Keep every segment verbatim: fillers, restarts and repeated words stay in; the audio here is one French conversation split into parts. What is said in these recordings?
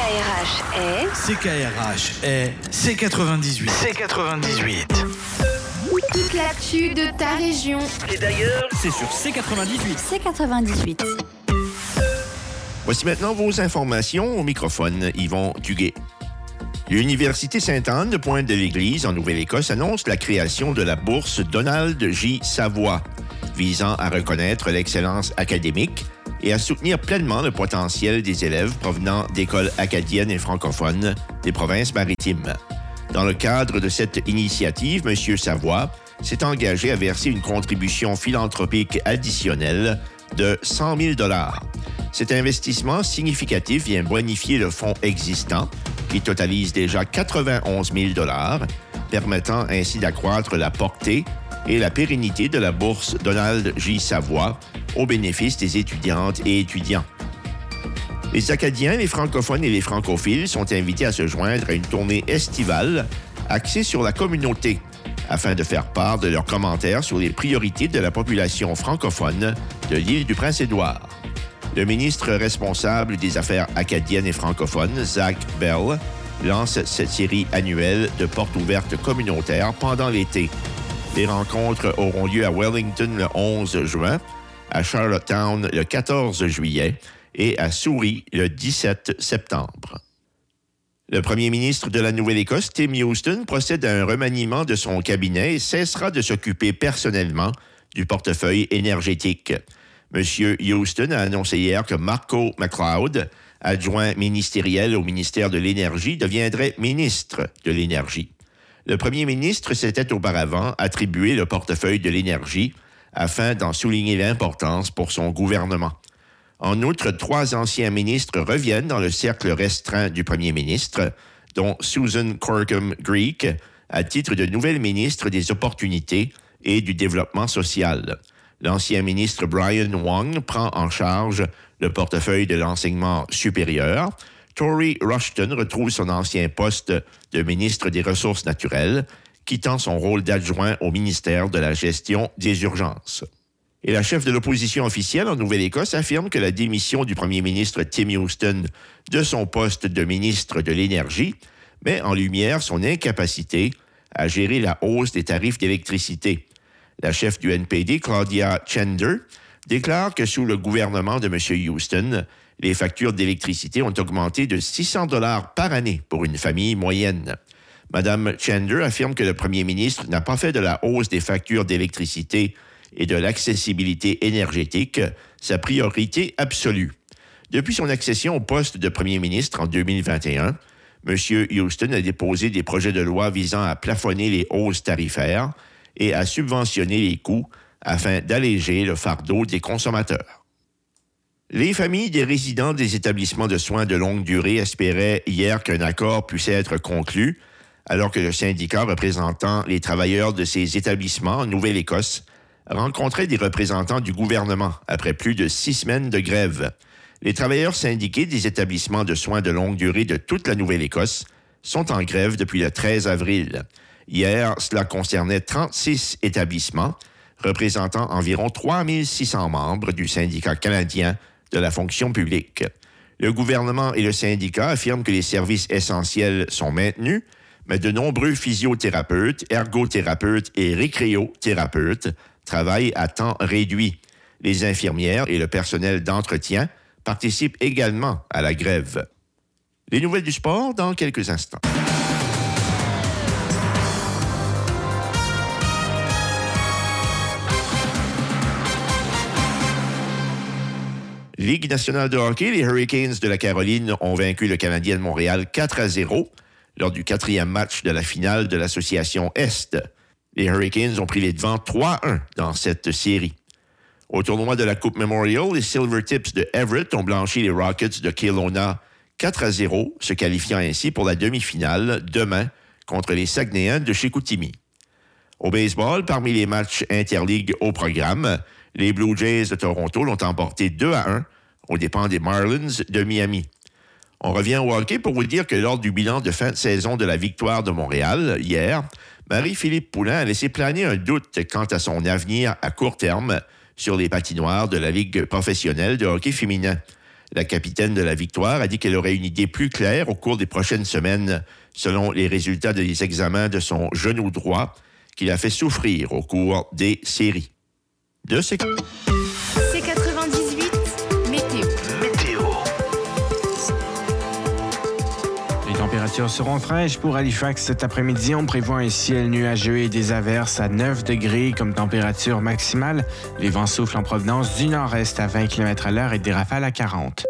R H est... C K R H est C quatre-vingt-dix-huit. C quatre-vingt-dix-huit. Toute l'actu de ta région. Et d'ailleurs, c'est sur C quatre-vingt-dix-huit. C quatre-vingt-dix-huit. Voici maintenant vos informations au microphone Yvon Duguay. L'Université Sainte-Anne de Pointe-de-l'Église, en Nouvelle-Écosse, annonce la création de la bourse Donald J. Savoie, visant à reconnaître l'excellence académique et à soutenir pleinement le potentiel des élèves provenant d'écoles acadiennes et francophones des provinces maritimes. Dans le cadre de cette initiative, M. Savoie s'est engagé à verser une contribution philanthropique additionnelle de cent mille dollars. Cet investissement significatif vient bonifier le fonds existant, qui totalise déjà quatre-vingt-onze mille dollars, permettant ainsi d'accroître la portée et la pérennité de la bourse Donald J. Savoie au bénéfice des étudiantes et étudiants. Les Acadiens, les francophones et les francophiles sont invités à se joindre à une tournée estivale axée sur la communauté, afin de faire part de leurs commentaires sur les priorités de la population francophone de l'île du Prince-Édouard. Le ministre responsable des Affaires acadiennes et francophones, Zach Bell, lance cette série annuelle de portes ouvertes communautaires pendant l'été. Les rencontres auront lieu à Wellington le onze juin, à Charlottetown le quatorze juillet et à Souris le dix-sept septembre. Le premier ministre de la Nouvelle-Écosse, Tim Houston, procède à un remaniement de son cabinet et cessera de s'occuper personnellement du portefeuille énergétique. M. Houston a annoncé hier que Marco McLeod, adjoint ministériel au ministère de l'Énergie, deviendrait ministre de l'Énergie. Le premier ministre s'était auparavant attribué le portefeuille de l'Énergie afin d'en souligner l'importance pour son gouvernement. En outre, trois anciens ministres reviennent dans le cercle restreint du premier ministre, dont Susan Corkum-Greek, à titre de nouvelle ministre des Opportunités et du Développement social. L'ancien ministre Brian Wong prend en charge le portefeuille de l'enseignement supérieur. Tory Rushton retrouve son ancien poste de ministre des Ressources naturelles, quittant son rôle d'adjoint au ministère de la Gestion des urgences. Et la chef de l'opposition officielle en Nouvelle-Écosse affirme que la démission du premier ministre Tim Houston de son poste de ministre de l'Énergie met en lumière son incapacité à gérer la hausse des tarifs d'électricité. La chef du N P D, Claudia Chender, déclare que sous le gouvernement de M. Houston, les factures d'électricité ont augmenté de six cents dollars par année pour une famille moyenne. Mme Chender affirme que le premier ministre n'a pas fait de la hausse des factures d'électricité et de l'accessibilité énergétique sa priorité absolue. Depuis son accession au poste de premier ministre en deux mille vingt et un, M. Houston a déposé des projets de loi visant à plafonner les hausses tarifaires et à subventionner les coûts afin d'alléger le fardeau des consommateurs. Les familles des résidents des établissements de soins de longue durée espéraient hier qu'un accord puisse être conclu, alors que le syndicat représentant les travailleurs de ces établissements en Nouvelle-Écosse rencontrait des représentants du gouvernement après plus de six semaines de grève. Les travailleurs syndiqués des établissements de soins de longue durée de toute la Nouvelle-Écosse sont en grève depuis le treize avril. Hier, cela concernait trente-six établissements, représentant environ trois mille six cents membres du syndicat canadien de la fonction publique. Le gouvernement et le syndicat affirment que les services essentiels sont maintenus, mais de nombreux physiothérapeutes, ergothérapeutes et récréothérapeutes travaillent à temps réduit. Les infirmières et le personnel d'entretien participent également à la grève. Les nouvelles du sport dans quelques instants. Ligue nationale de hockey, les Hurricanes de la Caroline ont vaincu le Canadien de Montréal quatre à zéro lors du quatrième match de la finale de l'Association Est. Les Hurricanes ont pris les devants trois à un dans cette série. Au tournoi de la Coupe Memorial, les Silvertips de Everett ont blanchi les Rockets de Kelowna quatre à zéro, se qualifiant ainsi pour la demi-finale demain contre les Saguenayens de Chicoutimi. Au baseball, parmi les matchs interligues au programme, les Blue Jays de Toronto l'ont emporté deux à un aux dépens des Marlins de Miami. On revient au hockey pour vous dire que lors du bilan de fin de saison de la Victoire de Montréal, hier, Marie-Philippe Poulin a laissé planer un doute quant à son avenir à court terme sur les patinoires de la Ligue professionnelle de hockey féminin. La capitaine de la Victoire a dit qu'elle aurait une idée plus claire au cours des prochaines semaines, selon les résultats des examens de son genou droit, qui l'a fait souffrir au cours des séries. De ces... C quatre-vingt-dix-huit, météo. Météo. Les températures seront fraîches pour Halifax cet après-midi. On prévoit un ciel nuageux et des averses à neuf degrés comme température maximale. Les vents soufflent en provenance du nord-est à vingt kilomètres à l'heure et des rafales à quarante.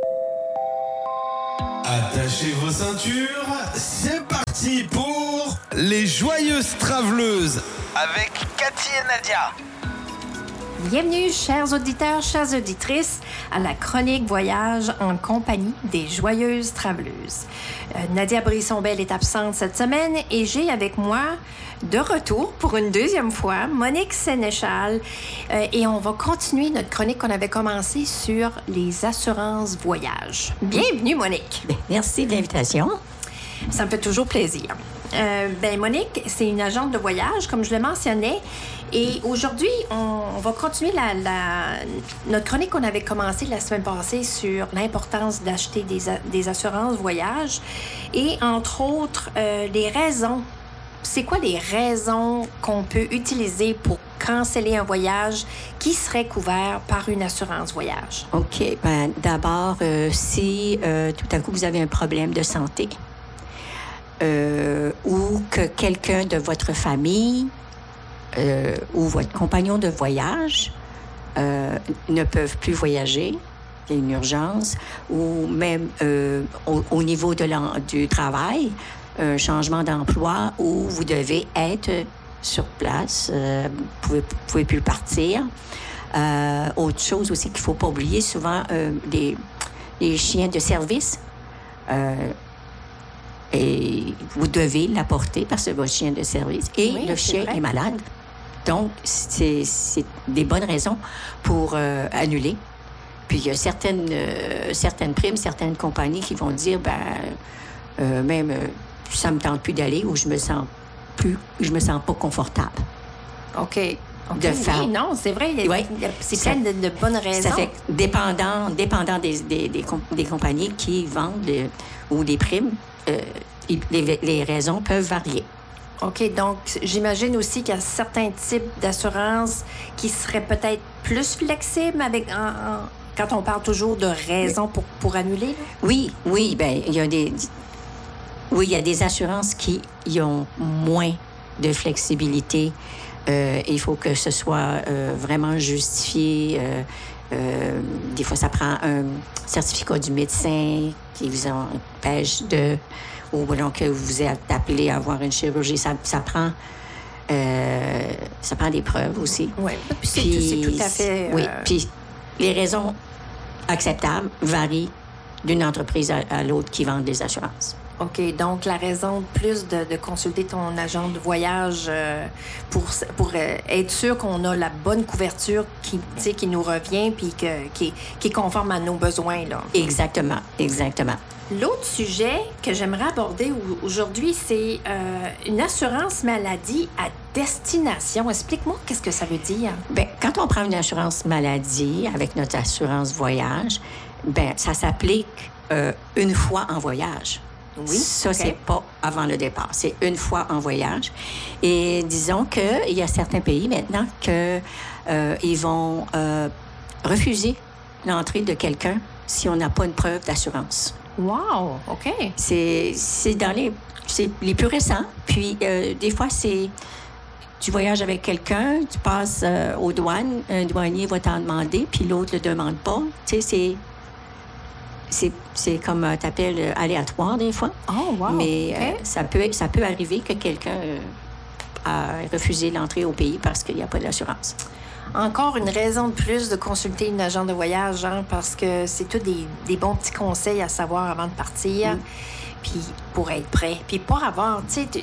Attachez vos ceintures, c'est parti pour les joyeuses traveleuses avec Cathy et Nadia. Bienvenue, chers auditeurs, chères auditrices, à la chronique voyage en compagnie des Joyeuses Traveleuses. Euh, Nadia Brisson-Bell est absente cette semaine et j'ai avec moi, de retour pour une deuxième fois, Monique Sénéchal. Euh, et on va continuer notre chronique qu'on avait commencée sur les assurances voyage. Bienvenue, Monique. Bien, merci de l'invitation. Ça me fait toujours plaisir. Euh, ben Monique, c'est une agente de voyage, comme je le mentionnais. Et aujourd'hui, on, on va continuer la, la, notre chronique qu'on avait commencée la semaine passée sur l'importance d'acheter des, des assurances voyage. Et entre autres, euh, les raisons. C'est quoi les raisons qu'on peut utiliser pour canceller un voyage qui serait couvert par une assurance voyage? OK. Ben, d'abord, euh, si euh, tout à coup vous avez un problème de santé euh, ou que quelqu'un de votre famille euh, ou votre compagnon de voyage euh, ne peuvent plus voyager, il y a une urgence, ou même euh, au, au niveau de du travail, un changement d'emploi où vous devez être sur place, euh, vous pouvez, pouvez plus partir. Euh, autre chose aussi qu'il ne faut pas oublier, souvent, euh, les, les chiens de service, euh, et vous devez l'apporter parce que votre chien de service, et oui, le chien vrai. est malade. Donc, c'est, c'est des bonnes raisons pour euh, annuler. Puis, il y a certaines, euh, certaines primes, certaines compagnies qui vont dire, ben, euh, même... Euh, ça me tente plus d'aller ou je me sens plus, je me sens pas confortable. OK. okay. De faire. Oui, non, c'est vrai. Il y a, Oui. il y a, c'est Ça- plein de, de bonnes raisons. Ça fait que dépendant, dépendant des, des, des, com- des compagnies qui vendent euh, ou des primes, euh, il- les, les raisons peuvent varier. OK, donc j'imagine aussi qu'il y a certains types d'assurances qui seraient peut-être plus flexibles avec, en, en- quand on parle toujours de raisons pour, pour annuler. Là. Oui, oui, ben il y a des, oui, il y a des assurances qui y ont moins de flexibilité. Euh, il faut que ce soit euh, vraiment justifié. Euh, euh, des fois, ça prend un certificat du médecin qui vous empêche de... ou donc que vous êtes appelé à avoir une chirurgie. Ça, ça prend... euh, ça prend des preuves aussi. Oui, puis c'est, Puis, c'est tout à fait... euh, Oui, puis les raisons acceptables varient d'une entreprise à, à l'autre qui vend des assurances. OK, donc la raison de plus de, de consulter ton agent de voyage euh, pour, pour euh, être sûr qu'on a la bonne couverture qui, tu sais, qui nous revient puis que, qui, qui est conforme à nos besoins, là. Exactement, exactement. L'autre sujet que j'aimerais aborder au- aujourd'hui, c'est euh, une assurance maladie à destination. Explique-moi qu'est-ce que ça veut dire. Bien, quand on prend une assurance maladie avec notre assurance voyage, bien, ça s'applique euh, une fois en voyage. Oui, Ça, OK. c'est pas avant le départ. C'est une fois en voyage. Et disons qu'il y a certains pays maintenant que euh, ils vont euh, refuser l'entrée de quelqu'un si on n'a pas une preuve d'assurance. Wow, OK. C'est, c'est dans les, c'est les plus récents. Puis, euh, des fois, c'est... Tu voyages avec quelqu'un, tu passes euh, aux douanes, un douanier va t'en demander, puis l'autre le demande pas. Tu sais, c'est... C'est, c'est comme, euh, t'appelles, euh, aléatoire, des fois. Oh, wow. Mais OK. euh, ça, peut, ça peut arriver que quelqu'un euh, a refusé l'entrée au pays parce qu'il n'y a pas d'assurance. Encore une raison de plus de consulter une agent de voyage, hein, parce que c'est tous des, des bons petits conseils à savoir avant de partir, Mm. puis pour être prêt, puis pas avoir, tu sais, tu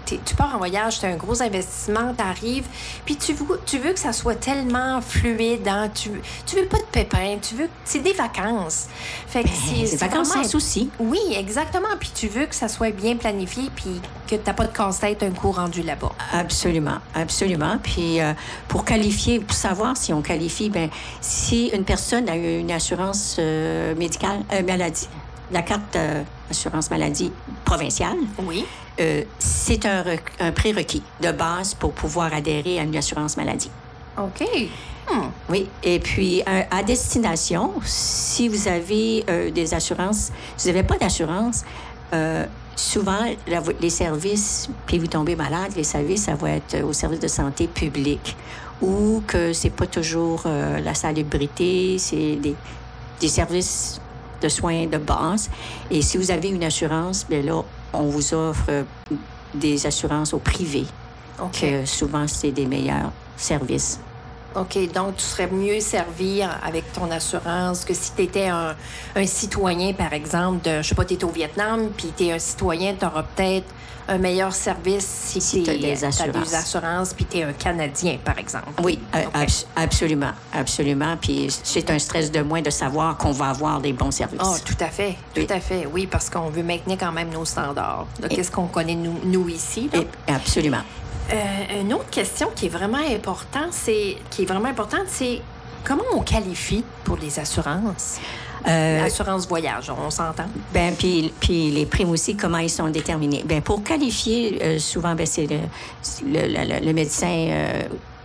t'es- tu pars en voyage, c'est un gros investissement, t'arrives, puis tu veux, tu veux que ça soit tellement fluide, hein, tu, tu veux pas de pépins, tu veux... C'est des vacances. Fait que c'est... C'est vacances vraiment- sans souci. Oui, exactement. Puis tu veux que ça soit bien planifié, puis que t'as pas de casse-tête un coup rendu là-bas. Absolument, absolument. Puis euh, pour qualifier, pour savoir si on qualifie, ben si une personne a eu une assurance euh, médicale, euh, maladie, la carte euh, assurance maladie provinciale, Oui. euh, c'est un, re- un prérequis de base pour pouvoir adhérer à une assurance maladie. OK. Hmm. Oui, et puis euh, à destination, si vous avez euh, des assurances, si vous n'avez pas d'assurance, euh, souvent la- les services, puis vous tombez malade, les services, ça va être au service de santé publique ou que c'est pas toujours euh, la salubrité, c'est des, des services de soins de base. Et si vous avez une assurance, bien là, on vous offre euh, des assurances au privé, OK. que souvent c'est des meilleurs services. OK, donc tu serais mieux servi avec ton assurance que si tu étais un, un citoyen, par exemple, de, je sais pas, tu es au Vietnam, puis tu es un citoyen, tu auras peut-être un meilleur service si, Si tu t'as des as assurances. des assurances, puis tu es un Canadien, par exemple. Oui, euh, OK. abs- absolument, absolument. Puis c'est un stress de moins de savoir qu'on va avoir des bons services. Oh, tout à fait, tout Oui. à fait. Oui, parce qu'on veut maintenir quand même nos standards. de Qu'est-ce qu'on connaît, nous, nous ici. là. Et- absolument. Euh, une autre question qui est vraiment importante, c'est qui est vraiment importante, c'est comment on qualifie pour les assurances? Euh, L'assurance voyage, on s'entend. Ben, puis, puis les primes aussi, comment ils sont déterminés? Ben, pour qualifier, euh, souvent, ben, c'est le, le, le- le médecin euh,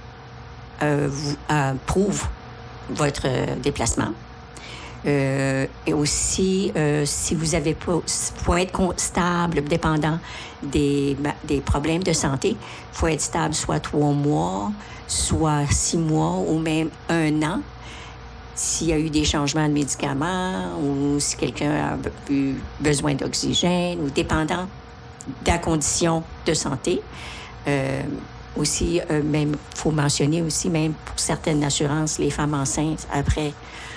euh, vous approuve votre euh, déplacement. Euh, et aussi, euh, si vous avez pas, faut être con- stable, dépendant des, ma- des problèmes de santé, il faut être stable soit trois mois, soit six mois ou même un an. S'il y a eu des changements de médicaments ou si quelqu'un a be- eu besoin d'oxygène ou dépendant de la condition de santé. Euh, aussi, euh, même, faut mentionner aussi, même pour certaines assurances, les femmes enceintes, après,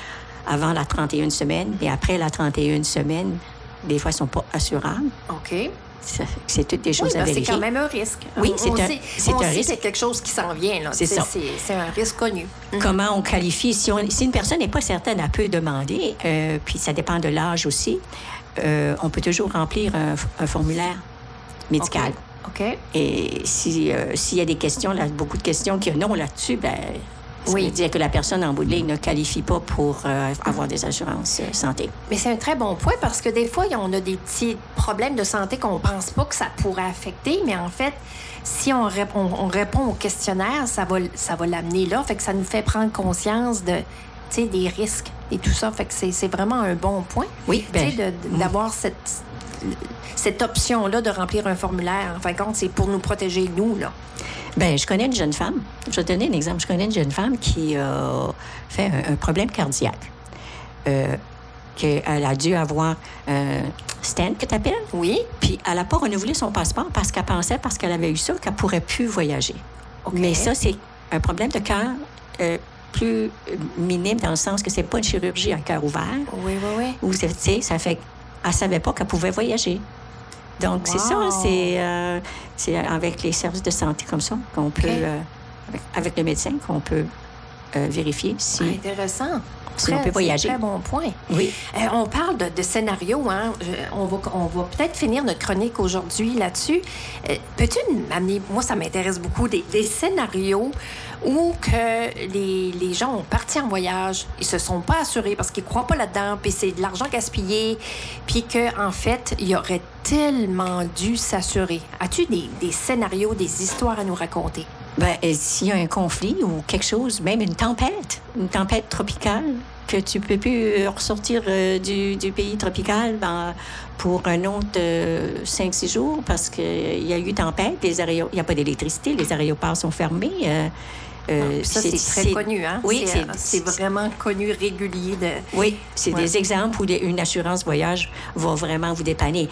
avant la trente et une semaines, et après la trente et une semaines, des fois, elles ne sont pas assurables. OK. Ça fait que c'est toutes des Oui, choses à parce que c'est vérifier. quand même un risque. Oui, On- c'est on un- sait- c'est on un sait risque. que c'est quelque chose qui s'en vient. là. C'est Tu sais, ça. C'est c'est un risque connu. Mhm. Comment on qualifie? Si, on- si une personne n'est pas certaine, elle peut demander, euh, puis ça dépend de l'âge aussi. Euh, on peut toujours remplir un, un formulaire médical. OK. OK. Et si, euh, s'il y a des questions, là, beaucoup de questions qui ont non là-dessus, ben, ça Oui. veut dire que la personne en bout de ligne ne qualifie pas pour euh, avoir des assurances euh, santé. Mais c'est un très bon point parce que des fois, on a des petits problèmes de santé qu'on pense pas que ça pourrait affecter, mais en fait, si on répond, on répond au questionnaire, ça va, ça va l'amener là. Fait que ça nous fait prendre conscience de, tu sais, des risques et tout ça. Fait que c'est, c'est vraiment un bon point. Oui, Tu sais, ben, de- de- d'avoir cette, cette option-là de remplir un formulaire. En fin de compte, c'est pour nous protéger, nous, là. ben, je connais une jeune femme. Je vais te donner un exemple. Je connais une jeune femme qui a fait un, un problème cardiaque. Euh, qu'elle a dû avoir un stent, que tu appelles. Oui. Puis elle n'a pas renouvelé son passeport parce qu'elle pensait, parce qu'elle avait eu ça, qu'elle ne pourrait plus voyager. OK. Mais ça, c'est un problème de cœur euh, plus euh, minime dans le sens que c'est pas une chirurgie à cœur ouvert. Oui, oui, oui. Ou, tu sais, ça fait qu'elle ne savait pas qu'elle pouvait voyager. Donc, c'est ça, Wow. c'est, euh, c'est avec les services de santé comme ça qu'on peut, OK. euh, avec, avec le médecin, qu'on peut euh, vérifier si, Intéressant. si on Très- peut voyager. c'est un Très bon point. Oui. Euh, on parle de, de scénario, hein? Je- on va, on va peut-être finir notre chronique aujourd'hui là-dessus. Euh, peux-tu m'amener, moi ça m'intéresse beaucoup, des, des scénarios où que les, les gens ont parti en voyage, ils se sont pas assurés parce qu'ils croient pas là-dedans, puis c'est de l'argent gaspillé, puis que en fait, il aurait tellement dû s'assurer. As-tu des, des scénarios, des histoires à nous raconter? Ben, et s'il y a un conflit ou quelque chose, même une tempête, une tempête tropicale, que tu peux plus ressortir euh, du, du pays tropical ben, pour un autre euh, cinq six jours parce qu'il y a eu tempête, les aéro- il n'y a pas d'électricité, les aéroports sont fermés. euh, euh, Ça, c'est, très connu, hein? Oui, c'est, c'est, c'est vraiment connu, régulier. De... Oui, c'est Ouais. des exemples où des- une assurance voyage va vraiment vous dépanner.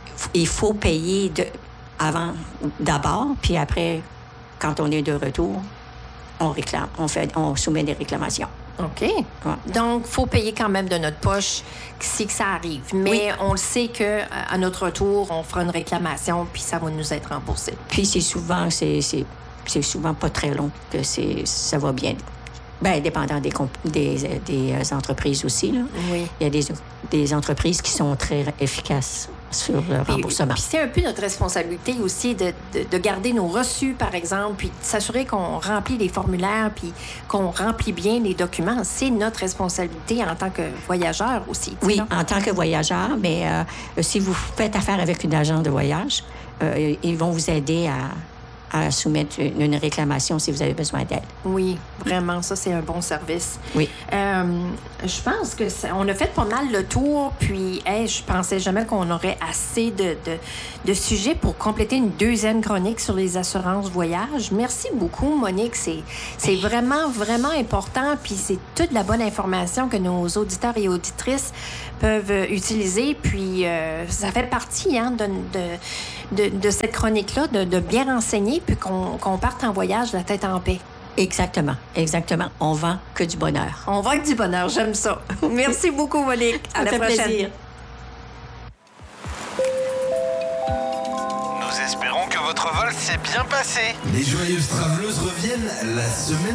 Il faut payer de, avant, d'abord, puis après, quand on est de retour, on réclame, on, fait, on soumet des réclamations. OK. Ouais. Donc, il faut payer quand même de notre poche si que ça arrive. Mais oui. on le sait qu'à notre retour, on fera une réclamation puis ça va nous être remboursé. Puis c'est souvent, c'est, c'est, c'est souvent pas très long que c'est, ça va bien. Bien, dépendant des, comp- des, des entreprises aussi. Là. Oui. Il y a des, des entreprises qui sont très efficaces sur le remboursement. Puis c'est un peu notre responsabilité aussi de, de, de garder nos reçus, par exemple, puis de s'assurer qu'on remplit les formulaires, puis qu'on remplit bien les documents. C'est notre responsabilité en tant que voyageur aussi. Oui, non? En tant que voyageur, mais euh, si vous faites affaire avec une agence de voyage, euh, ils vont vous aider à... à soumettre une réclamation si vous avez besoin d'aide. Oui, vraiment, ça, c'est un bon service. Oui. Euh, je pense que ça, on a fait pas mal le tour, puis hey, je pensais jamais qu'on aurait assez de, de, de sujets pour compléter une deuxième chronique sur les assurances voyage. Merci beaucoup, Monique. C'est, c'est vraiment, vraiment important, puis c'est toute la bonne information que nos auditeurs et auditrices peuvent utiliser, puis euh, ça fait partie hein, de, de, de, de cette chronique-là, de, de bien renseigner, puis qu'on, qu'on parte en voyage la tête en paix. Exactement, exactement. On vend que du bonheur. On vend que du bonheur, j'aime ça. Merci beaucoup, Monique. À la prochaine. Plaisir. Nous espérons que votre vol s'est bien passé. Les Joyeuses Traveleuses reviennent la semaine